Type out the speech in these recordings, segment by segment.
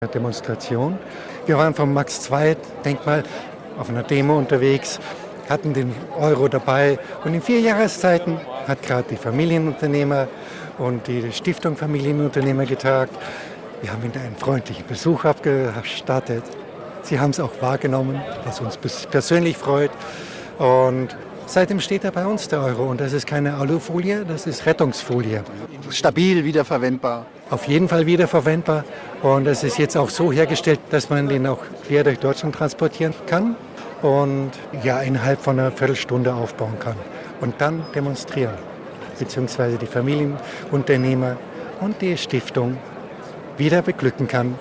Demonstration. Wir waren vom Max-II-Denkmal auf einer Demo unterwegs, hatten den Euro dabei und in 4 Jahreszeiten hat gerade die Familienunternehmer und die Stiftung Familienunternehmer getagt. Wir haben ihnen einen freundlichen Besuch abgestattet. Sie haben es auch wahrgenommen, was uns persönlich freut. Und seitdem steht er bei uns, der Euro. Und das ist keine Alufolie, das ist Rettungsfolie. Stabil, wiederverwendbar. Auf jeden Fall wiederverwendbar. Und es ist jetzt auch so hergestellt, dass man den auch quer durch Deutschland transportieren kann und ja innerhalb von einer Viertelstunde aufbauen kann. Und dann demonstrieren, beziehungsweise die Familienunternehmer und die Stiftung wieder beglücken kann.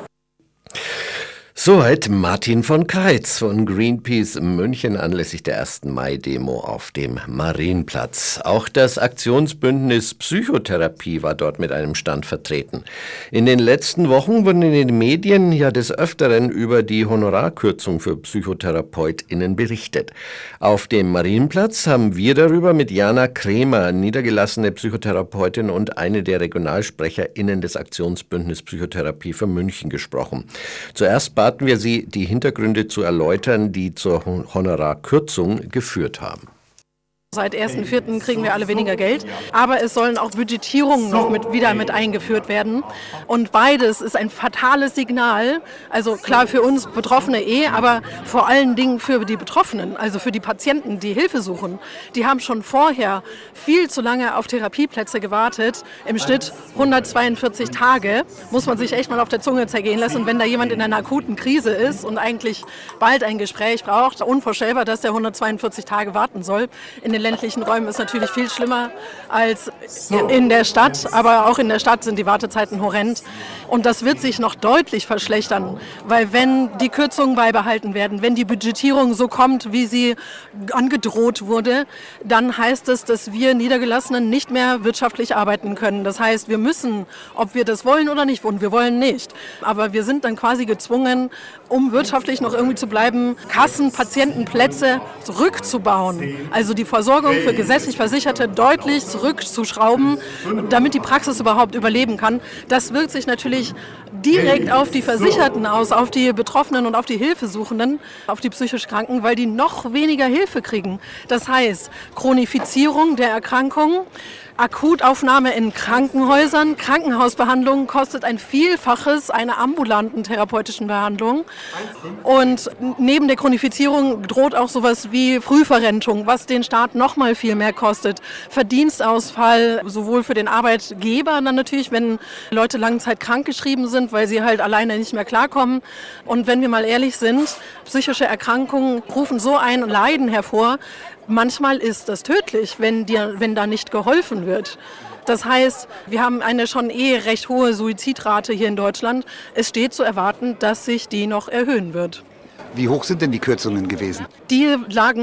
Soweit Martin von Keitz von Greenpeace München anlässlich der 1. Mai-Demo auf dem Marienplatz. Auch das Aktionsbündnis Psychotherapie war dort mit einem Stand vertreten. In den letzten Wochen wurden in den Medien ja des Öfteren über die Honorarkürzung für PsychotherapeutInnen berichtet. Auf dem Marienplatz haben wir darüber mit Jana Kremer, niedergelassene Psychotherapeutin und eine der RegionalsprecherInnen des Aktionsbündnis Psychotherapie für München gesprochen. Zuerst baten wir Sie, die Hintergründe zu erläutern, die zur Honorarkürzung geführt haben. Seit 1.4. kriegen wir alle weniger Geld, aber es sollen auch Budgetierungen noch wieder mit eingeführt werden. Und beides ist ein fatales Signal, also klar für uns Betroffene aber vor allen Dingen für die Betroffenen, also für die Patienten, die Hilfe suchen. Die haben schon vorher viel zu lange auf Therapieplätze gewartet, im Schnitt 142 Tage, muss man sich echt mal auf der Zunge zergehen lassen. Und wenn da jemand in einer akuten Krise ist und eigentlich bald ein Gespräch braucht, unvorstellbar, dass der 142 Tage warten soll. In den ländlichen Räumen ist natürlich viel schlimmer als in der Stadt, aber auch in der Stadt sind die Wartezeiten horrend. Und das wird sich noch deutlich verschlechtern, weil wenn die Kürzungen beibehalten werden, wenn die Budgetierung so kommt, wie sie angedroht wurde, dann heißt es, dass wir Niedergelassenen nicht mehr wirtschaftlich arbeiten können. Das heißt, wir müssen, ob wir das wollen oder nicht, und wir wollen nicht, aber wir sind dann quasi gezwungen, um wirtschaftlich noch irgendwie zu bleiben, Kassen, Patientenplätze zurückzubauen. Also die Versorgung für gesetzlich Versicherte deutlich zurückzuschrauben, damit die Praxis überhaupt überleben kann. Das wirkt sich natürlich direkt auf die Versicherten aus, auf die Betroffenen und auf die Hilfesuchenden, auf die psychisch Kranken, weil die noch weniger Hilfe kriegen. Das heißt, Chronifizierung der Erkrankung, Akutaufnahme in Krankenhäusern, Krankenhausbehandlung kostet ein Vielfaches einer ambulanten therapeutischen Behandlung. Und neben der Chronifizierung droht auch sowas wie Frühverrentung, was den Staat noch mal viel mehr kostet. Verdienstausfall, sowohl für den Arbeitgeber dann natürlich, wenn Leute lange Zeit krankgeschrieben sind, weil sie halt alleine nicht mehr klarkommen. Und wenn wir mal ehrlich sind, psychische Erkrankungen rufen so ein Leiden hervor. Manchmal ist das tödlich, wenn da nicht geholfen wird. Das heißt, wir haben eine schon recht hohe Suizidrate hier in Deutschland. Es steht zu erwarten, dass sich die noch erhöhen wird. Wie hoch sind denn die Kürzungen gewesen? Die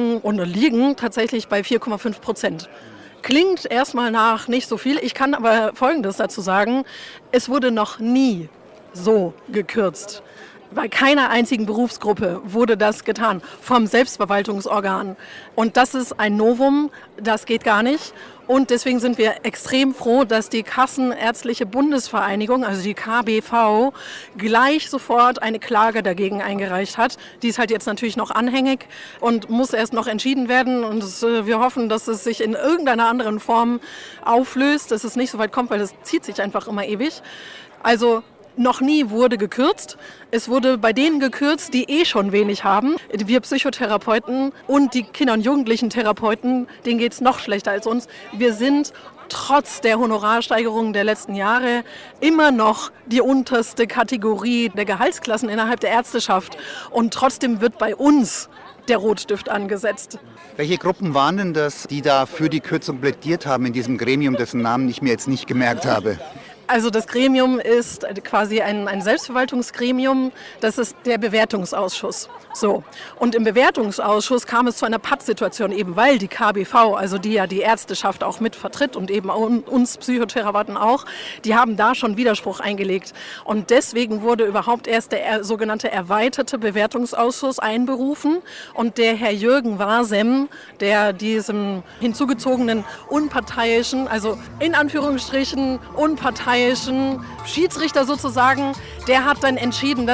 liegen tatsächlich bei 4,5%. Klingt erstmal nach nicht so viel. Ich kann aber Folgendes dazu sagen. Es wurde noch nie so gekürzt. Bei keiner einzigen Berufsgruppe wurde das getan, vom Selbstverwaltungsorgan. Und das ist ein Novum, das geht gar nicht. Und deswegen sind wir extrem froh, dass die Kassenärztliche Bundesvereinigung, also die KBV, gleich sofort eine Klage dagegen eingereicht hat. Die ist halt jetzt natürlich noch anhängig und muss erst noch entschieden werden. Und wir hoffen, dass es sich in irgendeiner anderen Form auflöst, dass es nicht so weit kommt, weil das zieht sich einfach immer ewig. Also noch nie wurde gekürzt. Es wurde bei denen gekürzt, die schon wenig haben. Wir Psychotherapeuten und die Kinder- und Jugendlichen-Therapeuten, denen geht es noch schlechter als uns. Wir sind trotz der Honorarsteigerungen der letzten Jahre immer noch die unterste Kategorie der Gehaltsklassen innerhalb der Ärzteschaft. Und trotzdem wird bei uns der Rotstift angesetzt. Welche Gruppen waren denn das, die da für die Kürzung plädiert haben in diesem Gremium, dessen Namen ich mir jetzt nicht gemerkt habe? Also das Gremium ist quasi ein Selbstverwaltungsgremium, das ist der Bewertungsausschuss. So. Und im Bewertungsausschuss kam es zu einer Pattsituation, eben weil die KBV, also die ja die Ärzteschaft auch mit vertritt und eben uns Psychotherapeuten auch, die haben da schon Widerspruch eingelegt. Und deswegen wurde überhaupt erst der sogenannte erweiterte Bewertungsausschuss einberufen und der Herr Jürgen Wasem, der diesem hinzugezogenen unparteiischen, also in Anführungsstrichen unparteiischen Schiedsrichter sozusagen, der hat dann entschieden, dass